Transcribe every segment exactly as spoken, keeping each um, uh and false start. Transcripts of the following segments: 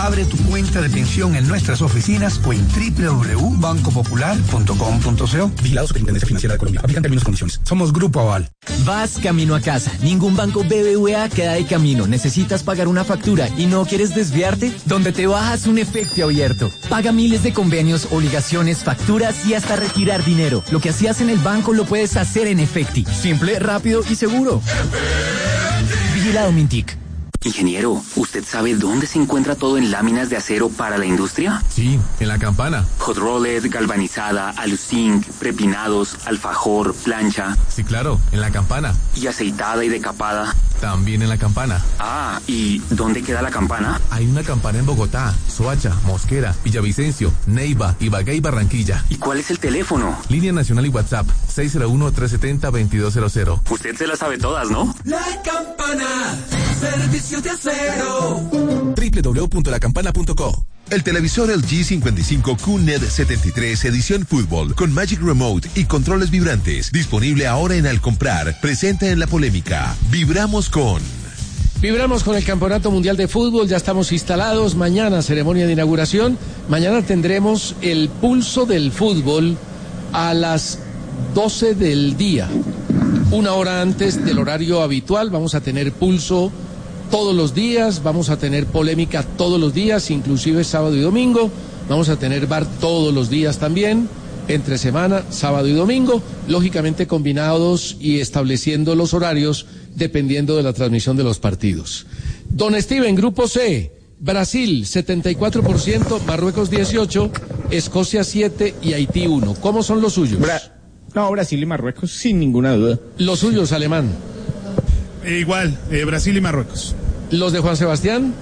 Abre tu cuenta de pensión en nuestras oficinas o en doble u doble u doble u punto banco popular punto com punto co. Vigilado Superintendencia Financiera de Colombia. Aplican términos y condiciones. Somos Grupo Aval. Vas camino a casa. Ningún banco B B V A queda de camino. Necesitas pagar una factura y no quieres desviarte. Donde te bajas un efecto abierto. Paga miles de convenios, obligaciones, facturas y hasta retirar dinero. Lo que hacías en el banco lo puedes hacer en Efecti. Simple, rápido y seguro. Vigilado Mintic. Ingeniero, ¿usted sabe dónde se encuentra todo en láminas de acero para la industria? Sí, en la Campana. Hot rolled, galvanizada, aluzinc, prepinados, alfajor, plancha. Sí, claro, en la Campana. ¿Y aceitada y decapada? También en la Campana. Ah, ¿y dónde queda la Campana? Hay una Campana en Bogotá, Soacha, Mosquera, Villavicencio, Neiva, Ibagué y Barranquilla. ¿Y cuál es el teléfono? Línea nacional y WhatsApp, seis cero uno, tres siete cero, dos dos cero cero. Usted se las sabe todas, ¿no? La Campana, servicios de acero. doble u doble u doble u punto la campana punto co. El televisor L G cincuenta y cinco Q N E D setenta y tres edición fútbol con Magic Remote y controles vibrantes. Disponible ahora en Al Comprar. Presente en la polémica. Vibramos con... Vibramos con el Campeonato Mundial de Fútbol, ya estamos instalados, mañana ceremonia de inauguración, mañana tendremos el pulso del fútbol a las doce del día, una hora antes del horario habitual, vamos a tener pulso todos los días, vamos a tener polémica todos los días, inclusive sábado y domingo, vamos a tener bar todos los días también, entre semana, sábado y domingo, lógicamente combinados y estableciendo los horarios dependiendo de la transmisión de los partidos. Don Steven, Grupo C, Brasil setenta y cuatro por ciento, Marruecos dieciocho por ciento, Escocia siete por ciento y Haití uno por ciento. ¿Cómo son los suyos? Bra- no, Brasil y Marruecos sin ninguna duda. Los suyos, Alemán. Eh, igual, eh, Brasil y Marruecos. ¿Los de Juan Sebastián?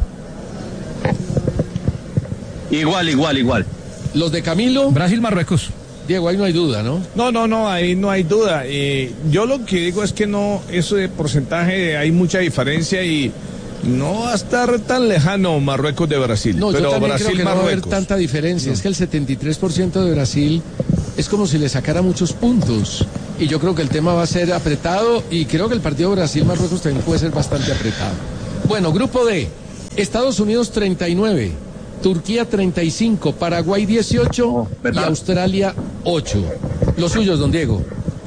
Igual, igual, igual. ¿Los de Camilo? Brasil, Marruecos. Diego, ahí no hay duda, ¿no? No, no, no, ahí no hay duda. Eh, yo lo que digo es que no, eso de porcentaje hay mucha diferencia y no va a estar tan lejano Marruecos de Brasil. No, pero yo también Brasil, creo que no va a haber Marruecos. tanta diferencia. No. Es que el setenta y tres por ciento de Brasil es como si le sacara muchos puntos. Y yo creo que el tema va a ser apretado y creo que el partido Brasil-Marruecos también puede ser bastante apretado. Bueno, Grupo D, Estados Unidos treinta y nueve, Turquía treinta y cinco, Paraguay dieciocho oh, y Australia ocho. Los suyos, don Diego.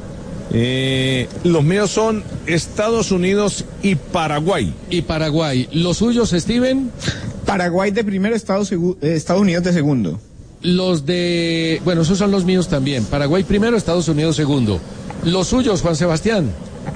Eh, los míos son Estados Unidos y Paraguay. Y Paraguay. Los suyos, Steven. Paraguay de primero, Estados, eh, Estados Unidos de segundo. Los de... Bueno, esos son los míos también. Paraguay primero, Estados Unidos segundo. Los suyos, Juan Sebastián.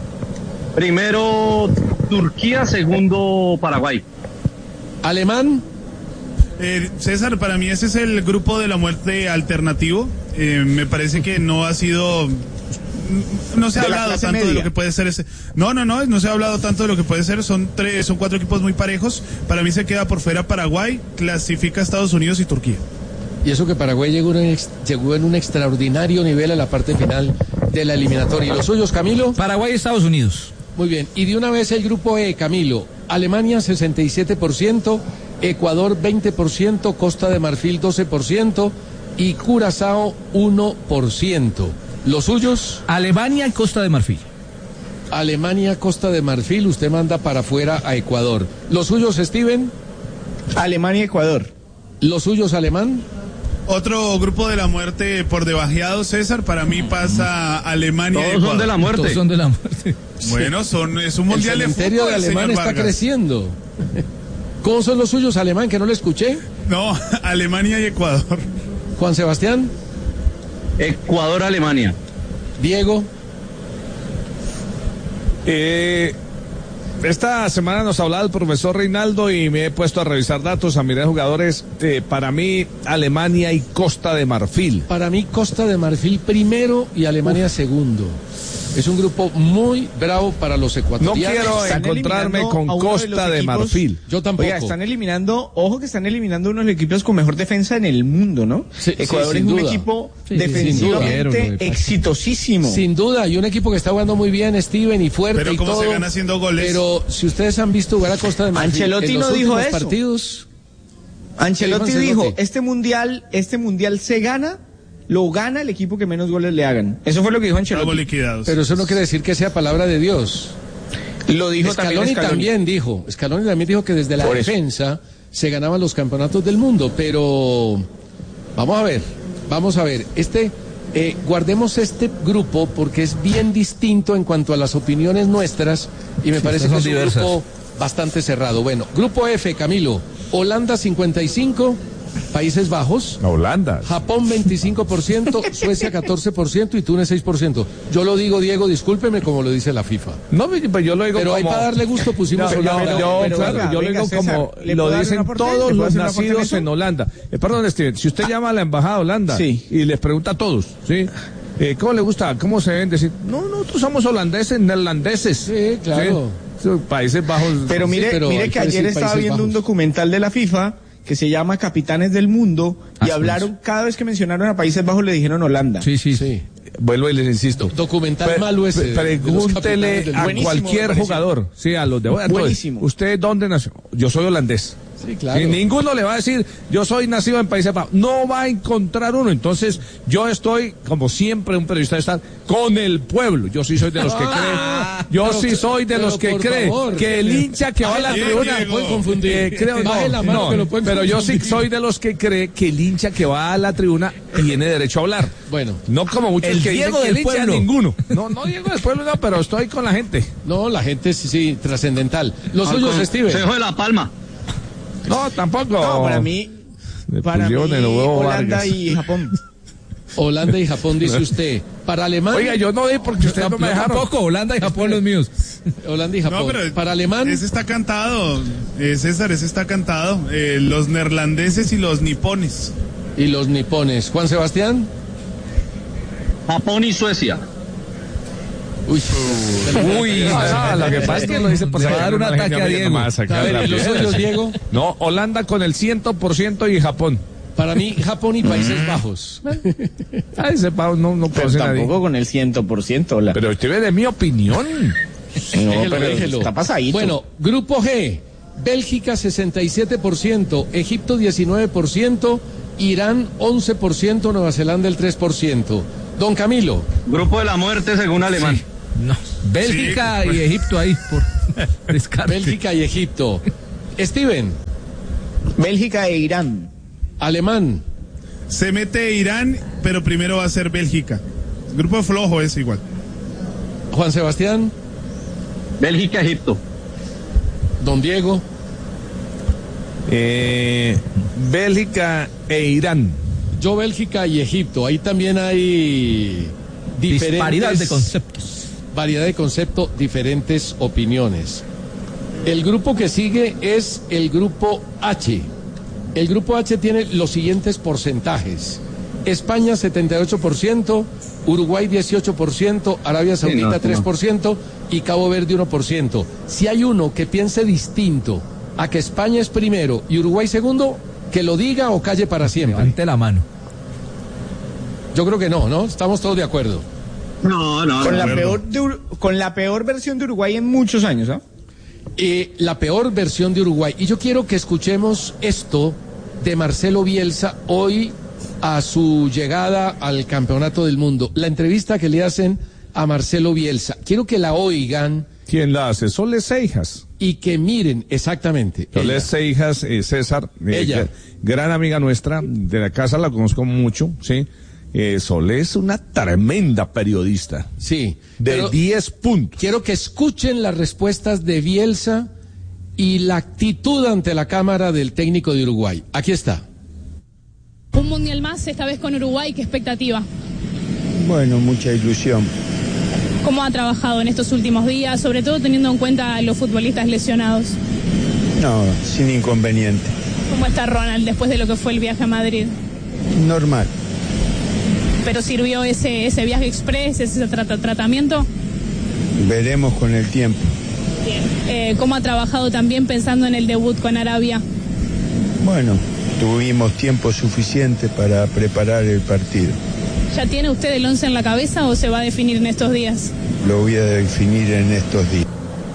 Primero Turquía, segundo Paraguay. Alemán. Eh, César, para mí ese es el grupo de la muerte alternativo. Eh, me parece que no ha sido... No se ha hablado tanto media. de lo que puede ser ese. No, no, no, no se ha hablado tanto de lo que puede ser. Son tres, son cuatro equipos muy parejos. Para mí se queda por fuera Paraguay, clasifica Estados Unidos y Turquía. Y eso que Paraguay llegó en, un, llegó en un extraordinario nivel a la parte final de la eliminatoria. ¿Y los suyos, Camilo? Paraguay y Estados Unidos. Muy bien. Y de una vez el grupo E, Camilo. Alemania sesenta y siete por ciento, Ecuador veinte por ciento, Costa de Marfil doce por ciento y Curazao uno por ciento. ¿Los suyos? Alemania y Costa de Marfil. Alemania, Costa de Marfil, usted manda para afuera a Ecuador. ¿Los suyos, Steven? Alemania y Ecuador. ¿Los suyos, Alemán? Otro grupo de la muerte por debajeado, César, para mí pasa Alemania Todos y Ecuador. son de la muerte. Todos son de la muerte. Bueno, son, es un mundial de fútbol. El cementerio de Alemán está Vargas. creciendo. ¿Cómo son los suyos, Alemán, que no le escuché? No, Alemania y Ecuador. Juan Sebastián. Ecuador, Alemania. Diego. Eh, esta semana nos hablaba el profesor Reinaldo y me he puesto a revisar datos, a mirar jugadores. Eh, para mí, Alemania y Costa de Marfil. Para mí, Costa de Marfil primero y Alemania Uf. segundo. Es un grupo muy bravo para los ecuatorianos. No quiero están encontrarme con Costa de, de Marfil. Yo tampoco. Oiga, están eliminando, ojo que están eliminando uno de los equipos con mejor defensa en el mundo, ¿no? Sí, Ecuador sí, es un duda. equipo sí, defensivamente sí, exitosísimo. Sin duda, y un equipo que está jugando muy bien, Steven, y fuerte pero y cómo todo. se gana haciendo goles. Pero si ustedes han visto jugar a Costa de Marfil Ancelotti en los no dijo últimos eso. partidos. Ancelotti dijo, este mundial, este mundial se gana, lo gana el equipo que menos goles le hagan. Eso fue lo que dijo Ancelotti. Liquidados. Pero eso no quiere decir que sea palabra de Dios. Lo dijo Scaloni también Scaloni. también dijo, Scaloni también dijo que desde la Por defensa se ganaban los campeonatos del mundo, pero vamos a ver, vamos a ver, este, eh, guardemos este grupo porque es bien distinto en cuanto a las opiniones nuestras y me Sí, parece que son es un diversas. grupo bastante cerrado. Bueno, grupo F, Camilo, Holanda cincuenta y cinco, Países Bajos, Holanda. Japón veinticinco por ciento, Suecia catorce por ciento y Túnez seis por ciento. Yo lo digo, Diego, discúlpeme como lo dice la FIFA. No, pues yo lo digo Pero como... ahí para darle gusto pusimos No, Holanda. yo, yo, pero claro, venga, yo lo venga, digo César, como ¿le lo puedo dar dicen una por qué? ¿Le todos puedo los hacer una por qué nacidos eso? en Holanda. Eh, perdón, Steven, si usted llama a la embajada de Holanda Sí. y les pregunta a todos, ¿sí? Eh, ¿Cómo le gusta? ¿Cómo se deben decir? No, nosotros somos holandeses, neerlandeses. Sí, claro. Sí, Países Bajos. Pero Sí, mire, pero mire hay que que ayer decir estaba Países viendo un Bajos. documental de la FIFA que se llama Capitanes del Mundo y Ah, hablaron, cada vez que mencionaron a Países Bajos le dijeron Holanda. Sí, sí. Sí. Vuelvo y les insisto. Documental Pre- malo ese. pre- de- de los capitanes Pregúntele del a mundo. Buenísimo, me cualquier pareció. jugador, sí, a los de entonces, Buenísimo. ¿usted dónde nació? Yo soy holandés. Sí, claro. Y ninguno le va a decir, yo soy nacido en Países Bajos. No va a encontrar uno. Entonces, yo estoy, como siempre un periodista está, con el pueblo. Yo sí soy de los que Ah, cree. Yo pero sí que- soy de pero los que por cree favor. que el hincha que va a la Bien, tribuna. Diego. Pueden confundir. Eh, creo, Baje no, la mano no, que lo pueden pero yo sí confundir. soy de los que cree que el hincha que va a la tribuna tiene derecho a hablar. Bueno. No como muchos El que dicen Diego que el del hincha pueblo. ninguno. No, no Diego del pueblo, no, pero estoy con la gente. No, la gente sí, sí, trascendental. Los suyos, Steven. Consejo de La Palma. No, tampoco. No, para mí, Le para mí pusieron el huevo Holanda Vargas. y Japón. Holanda y Japón, dice usted. Para Alemania. Oiga, yo no di porque ustedes no me Yo dejaron. tampoco, Holanda y Japón los míos. Holanda y Japón. No, pero para Alemán. ese está cantado, eh, César, ese está cantado. Eh, los neerlandeses y los nipones. Y los nipones. Juan Sebastián. Japón y Suecia. Uy. Uy, Ah, no, lo que pasa es que lo dice por Le va a dar un la ataque gente a mí no Diego. me va a sacar A ver, la ¿y los piedra. suyos, Diego? No, Holanda con el cien por ciento y Japón. Para mí, Japón y Países Bajos. Ay, ese pavo no, no Pero conoce a nadie. tampoco con el cien por ciento. La... Pero usted ve de mi opinión. No, Déjelo, pero déjelo. está pasadito. Bueno, grupo G. Bélgica sesenta y siete por ciento, Egipto diecinueve por ciento, Irán once por ciento, Nueva Zelanda el tres por ciento. Don Camilo. Grupo de la muerte según Alemán. No. Bélgica y Egipto ahí por descarte. Bélgica y Egipto. Steven. Bélgica e Irán. Alemán. Se mete Irán, pero primero va a ser Bélgica. Grupo flojo es igual. Juan Sebastián. Bélgica, Egipto. Don Diego. Eh, Bélgica e Irán. Yo, Bélgica y Egipto. Ahí también hay diferentes... Disparidad de conceptos. Variedad de concepto, diferentes opiniones. El grupo que sigue es el grupo H. El grupo H tiene los siguientes porcentajes. España setenta y ocho por ciento, Uruguay dieciocho por ciento, Arabia Saudita Sí, no, tres por ciento y Cabo Verde uno por ciento. Si hay uno que piense distinto a que España es primero y Uruguay segundo, que lo diga o calle para siempre. Levante la mano. Yo creo que no, ¿no? Estamos todos de acuerdo. No, no, Con no. la, peor de Ur- con la peor versión de Uruguay en muchos años, ¿ah? Eh, la peor versión de Uruguay. Y yo quiero que escuchemos esto de Marcelo Bielsa hoy a su llegada al Campeonato del Mundo. La entrevista que le hacen a Marcelo Bielsa. Quiero que la oigan ¿Quién la hace? Sole Seijas. y que miren exactamente. Sole ella. Seijas, eh, César, eh, Ella. que- gran amiga nuestra, de la casa la conozco mucho, ¿sí? Eh, Sole es una tremenda periodista. Sí. De pero diez puntos. quiero que escuchen las respuestas de Bielsa y la actitud ante la cámara del técnico de Uruguay. Aquí está. Un mundial más, esta vez con Uruguay, ¿qué expectativa? Bueno, mucha ilusión. ¿Cómo ha trabajado en estos últimos días, sobre todo teniendo en cuenta a los futbolistas lesionados? No, sin inconveniente. ¿Cómo está Ronald después de lo que fue el viaje a Madrid? Normal. ¿Pero sirvió ese, ese viaje express, ese trata- tratamiento? Veremos con el tiempo. Bien. Eh, ¿Cómo ha trabajado también pensando en el debut con Arabia? Bueno, tuvimos tiempo suficiente para preparar el partido. ¿Ya tiene usted el once en la cabeza o se va a definir en estos días? Lo voy a definir en estos días.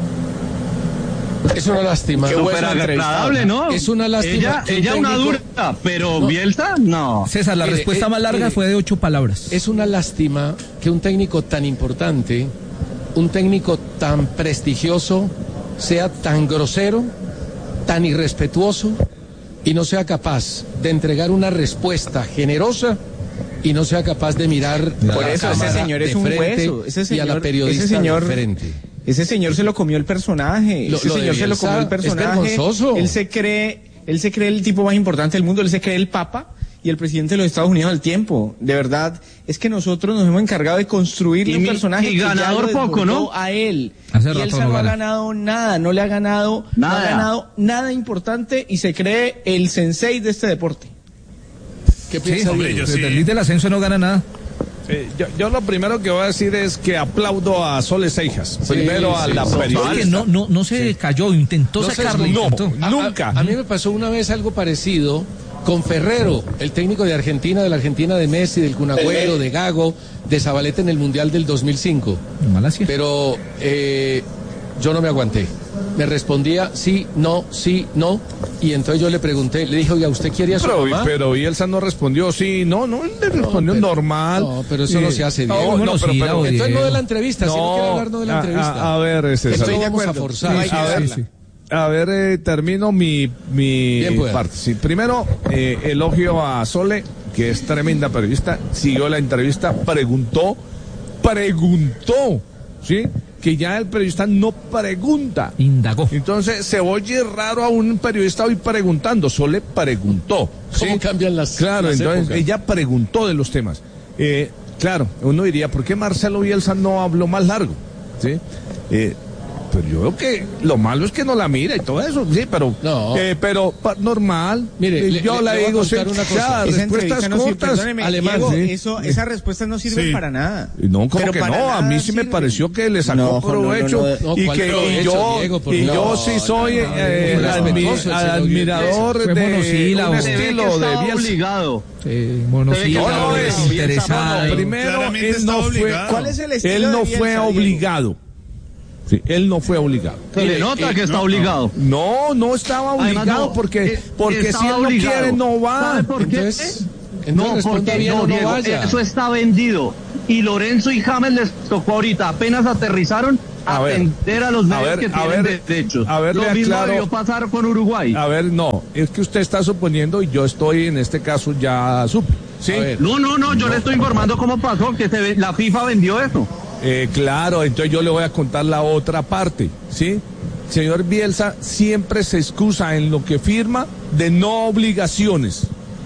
Es una lástima. Qué súper agradable, ¿no? Es una lástima. Ella, que un ella una técnico- dura, pero No. Bielsa, no. César, la Mire, respuesta eh, más larga mire. fue de ocho palabras. Es una lástima que un técnico tan importante, un técnico tan prestigioso, sea tan grosero, tan irrespetuoso y no sea capaz de entregar una respuesta generosa y no sea capaz de mirar por eso ese señor es un hueso, ese señor, y a la periodista ese señor, de frente. Ese señor se lo comió el personaje, Lo, ese lo señor se lo comió el personaje. Es vergonzoso. Él se cree, él se cree el tipo más importante del mundo, él se cree el Papa y el presidente de los Estados Unidos al tiempo. De verdad, es que nosotros nos hemos encargado de construir un personaje y ganador que ya lo poco, ¿no? a él. Hace y él rato no no ha gana. ganado nada, no le ha ganado, Nada. no ha ganado nada importante y se cree el sensei de este deporte. ¿Qué Sí, piensa hombre, Diego? yo desde el lead del ascenso no gana nada. Eh, yo, yo lo primero que voy a decir es que aplaudo a Sole Seijas. Primero a sí, la sí. periodista. Porque no, no, no se cayó, intentó No se sacarlo. desmontó. intentó. A- Nunca. A, a mí me pasó una vez algo parecido con Ferrero, el técnico de Argentina, de la Argentina de Messi, del Kun Agüero, de Gago, de Zabaleta en el Mundial del dos mil cinco. Malasia. Pero eh, yo no me aguanté. Me respondía sí, no, sí, no. Y entonces yo le pregunté, le dije, oiga, ¿usted quiere a su Pero, mamá? pero Bielsa no respondió, sí, no, no, él le respondió pero- normal. no, pero eso no se hace bien. No, no, No, pero, sí, pero- la Entonces no de la entrevista, si no quiere hablar no de la a- entrevista. A, a ver, César. Estoy de de vamos a acuerdo. forzar. Sí, hay que a ver, darla. sí. A ver, eh, termino mi, mi Bien, pues. parte. Sí, primero, eh, elogio a Sole, que es tremenda periodista. Siguió la entrevista, preguntó, preguntó, ¿sí? Que ya el periodista no pregunta. Indagó. Entonces se oye raro a un periodista hoy preguntando. Sole preguntó. ¿Cómo cambian las Claro, las entonces épocas? ella preguntó de los temas. Eh, claro, uno diría, ¿por qué Marcelo Bielsa no habló más largo? ¿Sí? Eh, pero yo creo que lo malo es que no la mira y todo eso, sí, pero No. eh, pero pa- normal. Mire, Eh, le- yo le- la le voy a digo, sí, contar una cosa. ya, Esa respuestas entrevista no sirve, cortas. perdóneme, Alemán, Diego, sí. eso, esas respuestas no sirven Sí. para nada. No, como Pero que para no, a nada mí sí me sirven. pareció que le sacó No, no, provecho no, no, no, y ¿cuál que y provecho, yo Diego? Por y Dios. yo sí soy No, no, eh, no, admi- respetuoso el señor admirador Fue de monosílabo. un Se ve que estilo de estaba Bielsa. obligado. Eh, monosílabo, No, no, es- desinteresado. No, primero Claramente él está no fue obligado. ¿Cuál es el estilo él de no Bielsa, fue Diego? obligado. Sí, él no fue obligado. Se le nota que está obligado. No, no estaba Además, obligado no, porque eh, porque si estaba él no obligado. quiere no va. ¿Sabe por qué? Entonces, entonces No, responda porque bien no, o no Diego, vaya. eso está vendido. Y Lorenzo y James les tocó ahorita, apenas aterrizaron, A ver, atender a los a medios ver, que a tienen ver, derechos. a ver, Lo le mismo aclaro- debió pasar con Uruguay. A ver, no, es que usted está suponiendo y yo estoy en este caso ya supe. ¿Sí? A ver. No, no, no, yo le estoy informando cómo pasó, que se ve- la FIFA vendió eso. Eh, claro, entonces yo le voy a contar la otra parte, ¿sí? Señor Bielsa siempre se excusa en lo que firma de no obligaciones.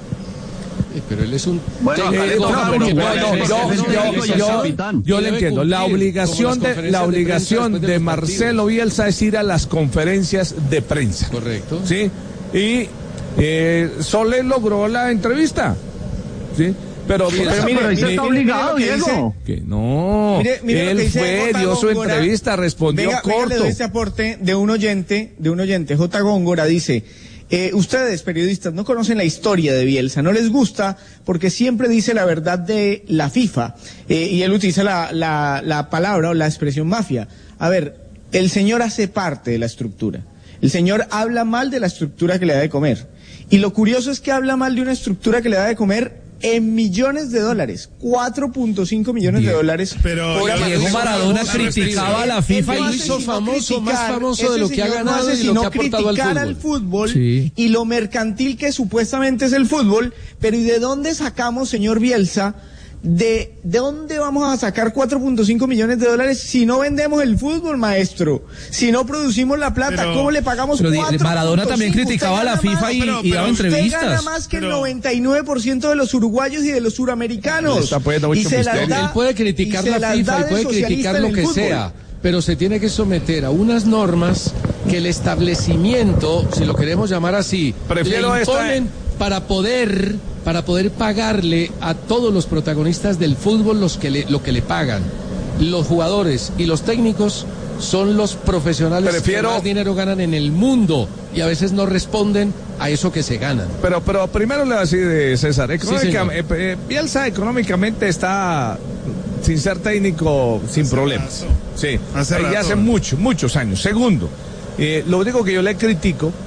Eh, Pero él es un Bueno, técnico acá le toca a que Uruguay, puede no, hacer yo- eso, yo- eso es yo- capitán. Yo Y le debe entiendo, la cumplir, obligación como las de la conferencias de prensa obligación después de, los Marcelo partidos. Bielsa es ir a las conferencias de prensa. Correcto. ¿Sí? Y eh, Sole logró la entrevista. ¿Sí? Pero Bielsa, Pero mire, pero mire, está obligado, mire lo que Diego. que no, Mire, mire lo él que dice fue, J. dio su Góngora. entrevista, respondió Venga, venga, corto. le doy este aporte de un oyente, de un oyente, J. Góngora dice, eh, ustedes, periodistas, no conocen la historia de Bielsa, no les gusta porque siempre dice la verdad de la FIFA, eh, y él utiliza la, la, la palabra o la expresión mafia. A ver, el señor hace parte de la estructura. El señor habla mal de la estructura que le da de comer. Y lo curioso es que habla mal de una estructura que le da de comer en millones de dólares, cuatro punto cinco millones de dólares. Pero por Diego año. Maradona Ese criticaba a la él FIFA no y lo hace hizo sino famoso, más criticar, famoso de lo ese que ha señor no ganado hace y lo sino que ha aportado al criticar fútbol. al fútbol Sí. y lo mercantil que supuestamente es el fútbol, pero ¿y de dónde sacamos, señor Bielsa? ¿De, ¿De dónde vamos a sacar cuatro punto cinco millones de dólares si no vendemos el fútbol, maestro? Si no producimos la plata, Pero- ¿cómo le pagamos Pero di- cuatro Maradona punto también cinco? criticaba a la Usted gana FIFA y, más- pero- y daba pero usted Usted gana entrevistas. más que el Pero- noventa y nueve por ciento de los uruguayos y de los suramericanos. Le está poniendo mucho y se las misterio. da, Él puede criticar y se la las FIFA da y de puede socialista criticar en lo el que fútbol. sea, pero se tiene que someter a unas normas que el establecimiento, si lo queremos llamar así, Prefiero le esta- imponen para poder para poder pagarle a todos los protagonistas del fútbol los que le, lo que le pagan. Los jugadores y los técnicos son los profesionales Prefiero- que más dinero ganan en el mundo y a veces no responden a eso que se ganan. Pero, pero primero le voy a decir de César, económica- señor. eh, eh, Bielsa económicamente está, sin ser técnico, sin problemas. Sí, Hace Eh, ya rato. hace muchos, muchos años. Segundo, eh, lo único que yo le critico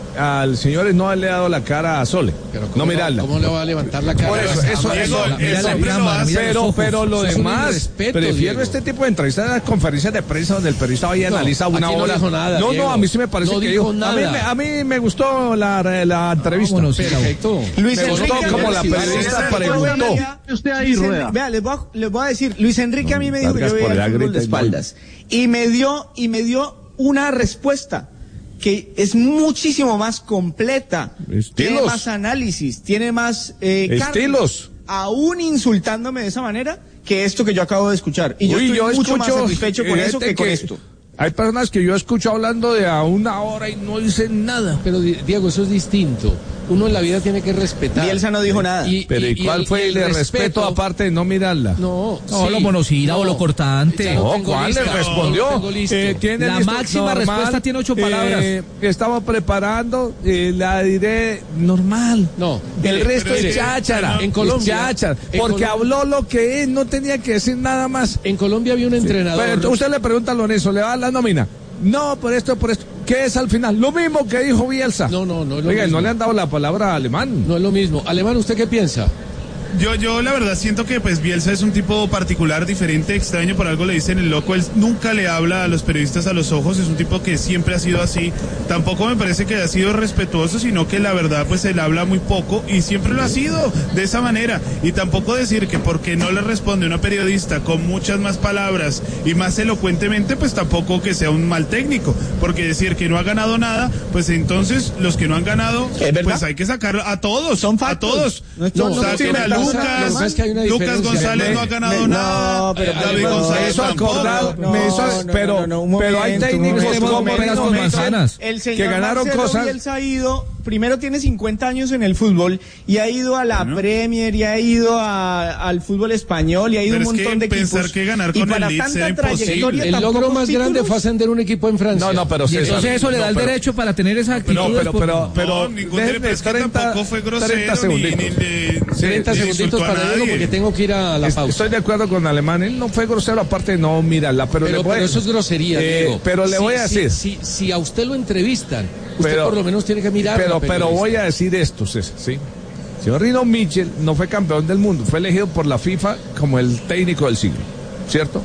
al señor no le ha dado la cara a Sole, no mirarla. ¿Cómo le va a levantar la cara? Por eso, eso, eso, eso, pero, pero lo demás, respeto, prefiero Diego. Este tipo de entrevistas en las conferencias de prensa donde el periodista vaya y no, analiza una hora. No, nada, no, Diego. no, a mí sí me parece no que dijo dijo, nada. A mí, me, a mí me gustó la, la entrevista. Vámonos, perfecto. Luis me Enrique, gustó como la periodista preguntó. Usted ahí, Rueda. Vea, les voy, a, les voy a decir, Luis Enrique a mí me dijo que yo veía el fútbol de espaldas y me dio y me dio una respuesta que es muchísimo más completa, Estilos. Tiene más análisis, tiene más eh, estilos, carne, aún insultándome de esa manera que esto que yo acabo de escuchar. Y yo Uy, estoy yo mucho escucho, más satisfecho con eso que, que con esto. Hay personas que yo escucho hablando de a una hora y no dicen nada. Pero Diego, eso es distinto. Uno en la vida tiene que respetar. Bielsa no dijo nada. Y, Pero ¿y, y cuál y fue el, el respeto, respeto aparte de no mirarla? No, no sí, lo monosílabo, no, lo cortante. No, ¿cuál le respondió? No, eh, tiene la listo, máxima normal, respuesta tiene ocho palabras. Eh, estamos preparando, eh, la diré normal. No, el mire, resto mire, es cháchara. En Colombia, es cháchara, porque en habló lo que es, no tenía que decir nada más. En Colombia había un entrenador. Sí. Pero usted le pregunta a Lorenzo, ¿le va a dar la nómina? No, por esto, por esto. ¿Qué es al final? Lo mismo que dijo Bielsa. No, no, no es lo Oiga, mismo. no le han dado la palabra a Alemán. No es lo mismo. Alemán, ¿usted qué piensa? Yo, yo la verdad siento que pues Bielsa es un tipo particular, diferente, extraño, por algo le dicen el loco, él nunca le habla a los periodistas a los ojos, es un tipo que siempre ha sido así, tampoco me parece que haya sido respetuoso, sino que la verdad pues él habla muy poco y siempre lo ha sido de esa manera, y tampoco decir que porque no le responde una periodista con muchas más palabras y más elocuentemente, pues tampoco que sea un mal técnico, porque decir que no ha ganado nada, pues entonces los que no han ganado, pues hay que sacar a todos, Son a todos, no, no, no, saquen no, a no, Lucas, no, es que hay una Lucas González me, no ha ganado me, nada, no, pero, David no, González eso acordado, no, me hizo, no, no, pero, no, no, un pero hay momento, técnicos un como momento, peras un con momento. manzanas El señor que ganaron Marcelo cosas. Bielsa ha ido, primero tiene cincuenta años en el fútbol y ha ido a la ¿no? Premier y ha ido a, al fútbol español y ha ido Pero un es montón que de equipos. pensar que ganar y con para el Leeds tanta era imposible. trayectoria, El logro tampoco más títulos. grande fue ascender un equipo en Francia. No, no, pero Y César, entonces eso le da no, el pero- derecho para tener esa actitud. No, pero, pero, pero, no, ningún déjeme pero es que treinta, tampoco fue grosero treinta ni, segunditos. ni le treinta ni segunditos insultó a para Diego nadie. porque tengo que ir a la Es- pausa. Estoy de acuerdo con Alemán, él no fue grosero, aparte de no mirarla, pero, Pero, le voy, pero eso es grosería, eh, Diego. pero le Si- voy a si- decir, Si, si a usted lo entrevistan, usted Pero- por lo menos tiene que mirar. pero, pero voy a decir esto, César, ¿sí? Señor Rino Mitchell no fue campeón del mundo, fue elegido por la FIFA como el técnico del siglo, ¿cierto?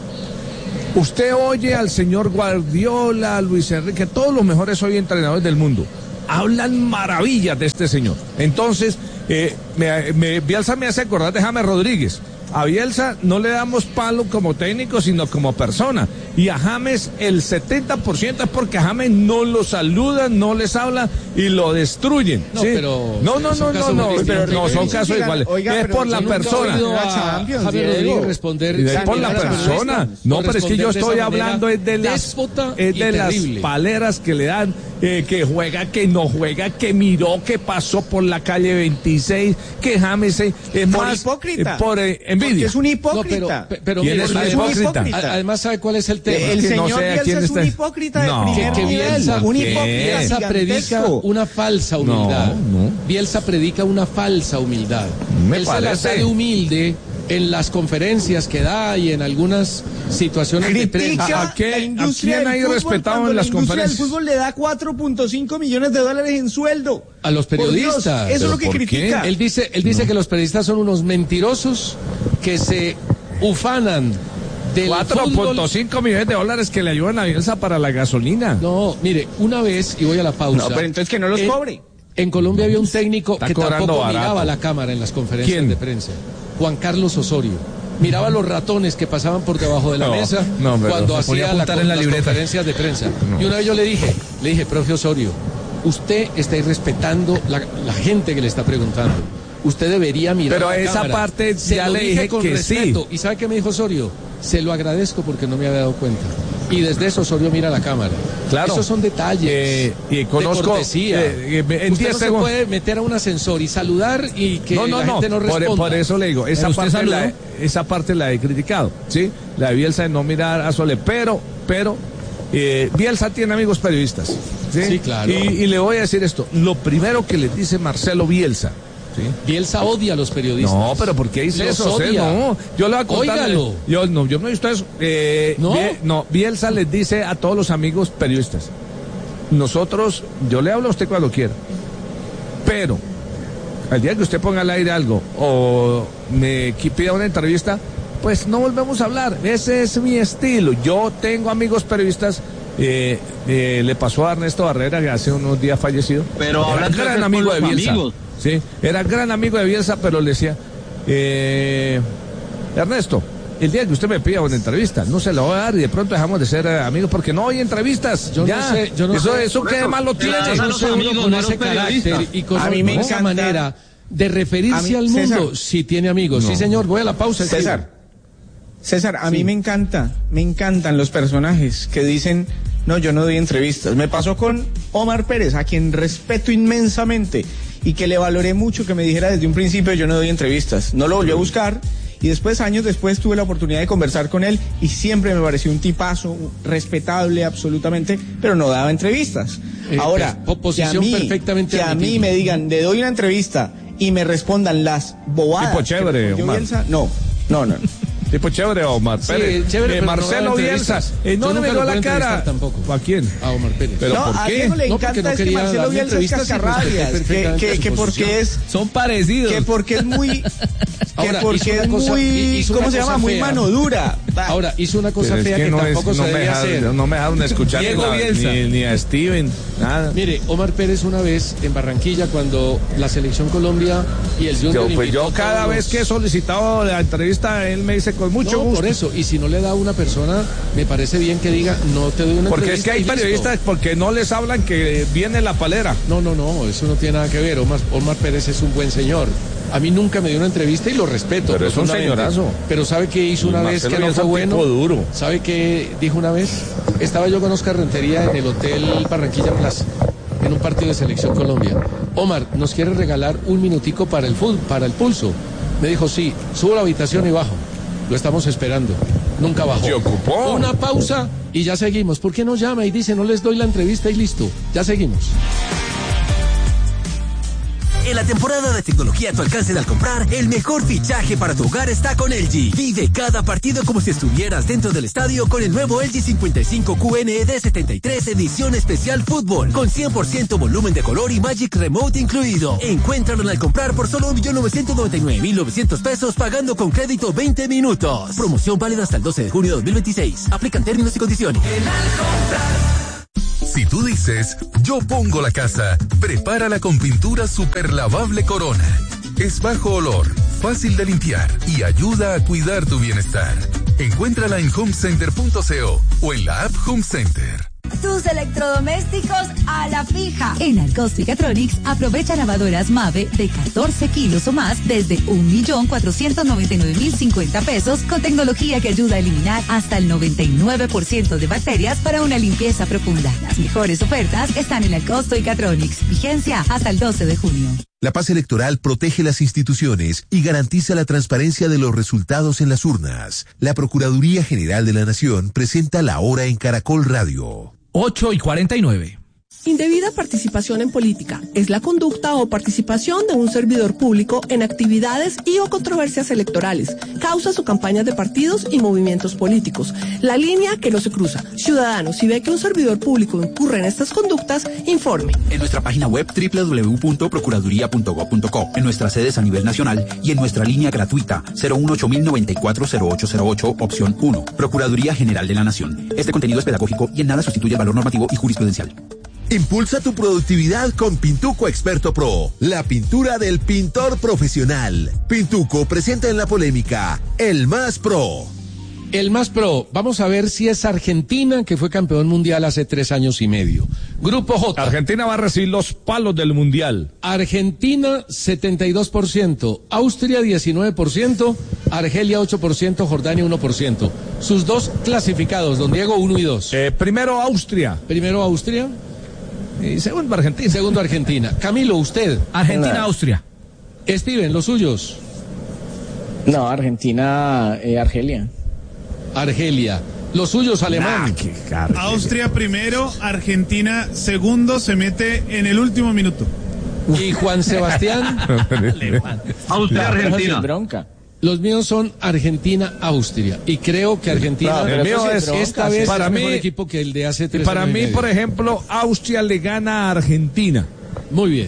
Usted oye al señor Guardiola, a Luis Enrique, todos los mejores hoy entrenadores del mundo, hablan maravillas de este señor. Entonces, eh, me, me, Bielsa me hace acordar de James Rodríguez. A Bielsa no le damos palo como técnico, sino como persona. Y a James el setenta por ciento es porque a James no lo saludan, no les habla y lo destruyen. No, ¿sí? pero no, no, son no, casos no, muy no, pero distintos. no son casos iguales. Oiga, es pero por la yo nunca he persona. oído a Champions, Javier Diego. Rodríguez responder. Y es por la a las persona. preguntas, No, pero es que yo responder de estoy esa hablando es de manera las, déspota es y de las terrible. paleras que le dan, eh, que juega, que no juega, que miró, que pasó por la calle veintiséis, que James eh, es Por más hipócrita. eh, por eh, Porque envidia. es un No, hipócrita. pero, pero ¿Quién mire, es un además, hipócrita? a- además, ¿sabe cuál es el tema? El que no señor sé a quién Bielsa es está- un hipócrita de No. primer que, que nivel, Bielsa, un ¿qué? hipócrita Bielsa predica gigantesco. una falsa humildad. No, no. Bielsa predica una falsa humildad. Me Él se la parece. sale humilde en las conferencias que da y en algunas situaciones de Critica prensa. ¿A- a qué- la industria a quién del hay fútbol respetado cuando en las la industria conferencias? del fútbol le da cuatro punto cinco millones de dólares en sueldo. A los Por Dios, periodistas. eso es lo ¿Pero que por qué? critica. Él dice, él dice que los periodistas son unos mentirosos que se ufanan del cuatro punto fútbol. cinco millones de dólares que le ayudan a Bielsa para la gasolina. No, mire, una vez, y voy a la pausa. No, pero entonces que no los en, cobre. En Colombia había un técnico Está que cobrando tampoco barato. miraba la cámara en las conferencias ¿Quién? de prensa. Juan Carlos Osorio. Miraba los ratones que pasaban por debajo de la No, mesa no, pero cuando se ponía a hacía la, apuntar en la las libreta. conferencias de prensa. No. Y una vez yo le dije, le dije, profe Osorio, usted está irrespetando la, la gente que le está preguntando. Usted debería mirar Pero la esa cámara. parte Se ya lo le dije dije con que respeto. sí. ¿Y sabe qué me dijo Osorio? Se lo agradezco porque no me había dado cuenta. Y desde eso Osorio mira la cámara. Claro. Esos son detalles. Eh, y conozco, de cortesía. eh, eh, en Usted diez no se segundos. puede meter a un ascensor y saludar y que No, no, la no, gente no por, responda. por eso le digo, esa Pero usted parte, la, saludó. esa parte la he criticado, ¿sí? La de Bielsa de no mirar a Sole, pero, pero, eh, Bielsa tiene amigos periodistas, ¿sí? Sí, claro. Y, y le voy a decir esto, lo primero que le dice Marcelo Bielsa, ¿sí? Bielsa odia a los periodistas. No, pero ¿por qué dice Los eso? Usted odia. no, yo le voy a contar. Óigalo. Yo no, yo no he visto eso. Eh, ¿No? Bie- no, Bielsa les dice a todos los amigos periodistas, nosotros, yo le hablo a usted cuando quiera, pero al día que usted ponga al aire algo o me pida una entrevista, pues no volvemos a hablar. Ese es mi estilo. Yo tengo amigos periodistas, eh, eh, le pasó a Ernesto Barrera, que hace unos días fallecido. Pero era gran amigo de Bielsa. Amigos. Sí, era gran amigo de Bielsa, pero le decía, eh, Ernesto, el día que usted me pida una entrevista, no se la voy a dar y de pronto dejamos de ser amigos porque no hay entrevistas. Yo ya, no sé, yo no eso, sé. Eso qué más lo tiene. Yo no sé uno con ese carácter y con a mí me esa manera de referirse mí, al mundo, César, si tiene amigos. No. Sí, señor, voy a la pausa. César, César, a sí. mí me encanta, me encantan los personajes que dicen, no, yo no doy entrevistas. Me pasó con Omar Pérez, a quien respeto inmensamente y que le valoré mucho que me dijera desde un principio, yo no doy entrevistas. No lo volví a buscar. Y después, años después, tuve la oportunidad de conversar con él y siempre me pareció un tipazo, respetable absolutamente, pero no daba entrevistas. Eh, Ahora, que a mí, perfectamente que a mí me digan, le doy una entrevista y me respondan las bobadas. Tipo chévere, Omar. Bielsa, no, no, no. Tipo chévere, Omar Pérez. Sí, chévere, eh, Marcelo no Bielsa. Eh, no le miró la cara. Tampoco. ¿A quién? A Omar Pérez. ¿Pero no, por a qué? Diego le no, encanta no es que Marcelo Bielsa es cascarrabias. Que, que, que porque es... Son parecidos. Que porque es muy... Ahora, que porque es cosa, muy... ¿Cómo se llama? Fea. Muy mano dura. Ahora, hizo una cosa fea que, que no tampoco es, no se debía deja, hacer. No me dejaron escuchar Diego ni, Bielsa. Ni, ni a Steven, nada. Mire, Omar Pérez una vez en Barranquilla, cuando la Selección Colombia y el Junior... Yo, pues yo cada vez que he solicitado la entrevista, él me dice con mucho no, gusto. por eso, y si no le da una persona, me parece bien que diga, no te doy una porque entrevista. Porque es que hay periodistas porque no les hablan que viene la palera. No, no, no, eso no tiene nada que ver. Omar, Omar Pérez es un buen señor. A mí nunca me dio una entrevista y lo respeto. Pero es un señorazo. Pero ¿sabe qué hizo una vez que no fue bueno? Duro. ¿Sabe qué dijo una vez? Estaba yo con Oscar Rentería en el Hotel Barranquilla Plaza, en un partido de Selección Colombia. Omar, ¿nos quiere regalar un minutico para el fútbol, para el pulso? Me dijo, sí, subo a la habitación y bajo. Lo estamos esperando. Nunca bajó. Se ocupó. Una pausa y ya seguimos. ¿Por qué no llama y dice, no les doy la entrevista y listo? Ya seguimos. En la temporada de tecnología a tu alcance al comprar, el mejor fichaje para tu hogar está con L G. Vive cada partido como si estuvieras dentro del estadio con el nuevo L G cincuenta y cinco Q N E D setenta y tres edición especial fútbol, con cien por ciento volumen de color y Magic Remote incluido. Encuéntralo al comprar por solo un millón novecientos noventa y nueve mil novecientos pesos pagando con crédito veinte minutos. Promoción válida hasta el doce de junio de dos mil veintiséis. Aplican términos y condiciones. Si tú dices, yo pongo la casa, prepárala con pintura super lavable Corona. Es bajo olor, fácil de limpiar y ayuda a cuidar tu bienestar. Encuéntrala en home center punto co o en la app Home Center. Tus electrodomésticos a la fija. En Alcosto y Catronics aprovecha lavadoras Mave de catorce kilos o más desde un millón cuatrocientos noventa y nueve mil cincuenta pesos con tecnología que ayuda a eliminar hasta el noventa y nueve por ciento de bacterias para una limpieza profunda. Las mejores ofertas están en Alcosto y Catronics. Vigencia hasta el doce de junio. La paz electoral protege las instituciones y garantiza la transparencia de los resultados en las urnas. La Procuraduría General de la Nación presenta La Hora en Caracol Radio. ocho y cuarenta y nueve. Indebida participación en política es la conducta o participación de un servidor público en actividades y o controversias electorales, causas o campañas de partidos y movimientos políticos. La línea que no se cruza. Ciudadano, si ve que un servidor público incurre en estas conductas, informe. En nuestra página web doble u doble u doble u punto procuraduría punto gob punto co, en nuestras sedes a nivel nacional y en nuestra línea gratuita cero uno ocho mil noventa y cuatro cero ocho cero ocho, opción uno. Procuraduría General de la Nación. Este contenido es pedagógico y en nada sustituye el valor normativo y jurisprudencial. Impulsa tu productividad con Pintuco Experto Pro, la pintura del pintor profesional. Pintuco presenta en la polémica El Más Pro. El Más Pro, vamos a ver si es Argentina, que fue campeón mundial hace tres años y medio. Grupo J. Argentina va a recibir los palos del mundial. Argentina, setenta y dos por ciento. Austria, diecinueve por ciento. Argelia, ocho por ciento. Jordania, uno por ciento. Sus dos clasificados, don Diego, uno y dos. Eh, primero Austria. Primero Austria. Y segundo Argentina. Segundo Argentina. Camilo, usted. Argentina, no. Austria. Steven, los suyos. No, Argentina, eh, Argelia. Argelia. Los suyos, alemán. Nah, Austria primero, Argentina segundo, se mete en el último minuto. Y Juan Sebastián. Austria, Argentina. Bronca. Los míos son Argentina-Austria. Y creo que Argentina Claro, el mío es- esta vez para es mí- mejor equipo que el de hace tres Para años y mí, medio. por ejemplo, Austria le gana a Argentina. Muy bien.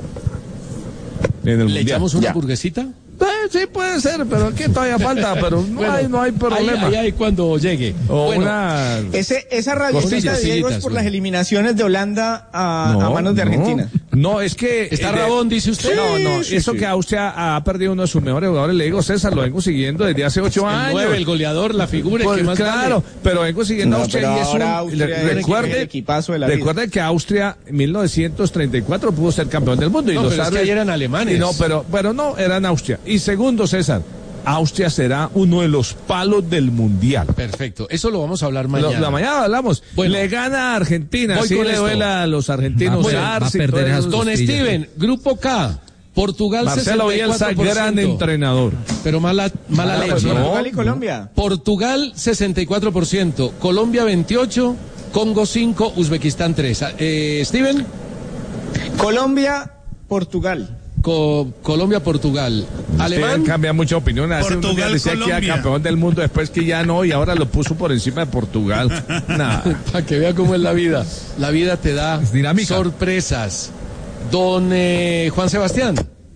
En el ¿Le Mundial. echamos una Ya. hamburguesita? Eh, sí, puede ser, pero aquí todavía falta, pero no, Bueno, hay, no hay problema. Ahí, ahí, ahí cuando llegue. O Bueno, una... Ese, esa rabiosita, Costillas, Diego, es sillitas, por bueno. las eliminaciones de Holanda a, No, a manos de no. Argentina. No, es que... ¿Está eh, de- Rabón, dice usted? No, no, Sí, eso sí. que Austria ha perdido uno de sus mejores jugadores, le digo, César, lo vengo siguiendo desde hace ocho el años. nueve, el goleador, la figura, el Pues que más claro, vale. pero vengo siguiendo a No, Austria pero y es un... ahora Austria le- es el recuerde, equipazo de la vida. recuerde que Austria en mil novecientos treinta y cuatro pudo ser campeón del mundo. Y No, los pero es que árabes- ahí eran alemanes. y no, pero, pero no, eran Austria. Y segundo, César, Austria será uno de los palos del mundial. Perfecto, eso lo vamos a hablar Lo- mañana. la mañana hablamos. Bueno. Le gana a Argentina. Voy Sí con le esto. duela a los argentinos. Va a per- Arce va a y perder todo esas eso. Don costillas. Steven, Grupo K, Portugal Marcelo Bielsa, sesenta y cuatro por ciento. gran entrenador. Pero mala, mala Ah, leche. pues no. Portugal y Colombia. Portugal sesenta y cuatro por ciento, Colombia veintiocho por ciento, Congo cinco por ciento, Uzbekistán tres por ciento. Eh, Steven, Colombia, Portugal. Co- Colombia, Portugal. Alemán, Steven cambia mucha opinión. Hace unos días Portugal, decía que era Colombia. campeón del mundo, después que ya no, y ahora lo puso por encima de Portugal. Nah. para que vea cómo es la vida. La vida te da Es dinámica. sorpresas. Don eh, Juan Sebastián,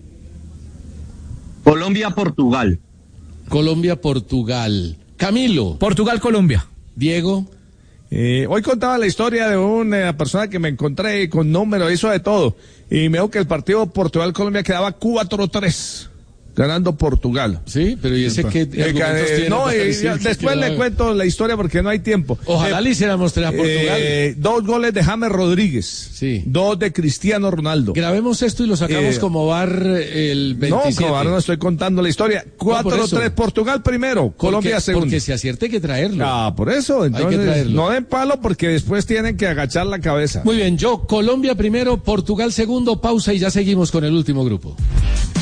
Colombia-Portugal. Colombia, Portugal. Camilo, Portugal-Colombia. Diego, Eh, hoy contaba la historia de una persona que me encontré con número, hizo de todo. Y me dijo que el partido Portugal-Colombia quedaba cuatro tres, ganando Portugal. sí, pero ¿y ese qué Eh, argumentos eh, tiene no, para y decir ya que después le quedaba? cuento la historia porque no hay tiempo. Ojalá Eh, le hiciéramos tres a Portugal. eh, dos goles de James Rodríguez. Sí. Dos de Cristiano Ronaldo. Grabemos esto y lo sacamos Eh, como bar el veintisiete. No, como ahora no estoy contando la historia. cuatro tres, eso. Portugal primero, Colombia porque, segundo. Porque si acierte hay que traerlo. Ah, por eso, Hay que entonces traerlo. no den palo porque después tienen que agachar la cabeza. Muy bien, yo Colombia primero, Portugal segundo, pausa y ya seguimos con el último grupo.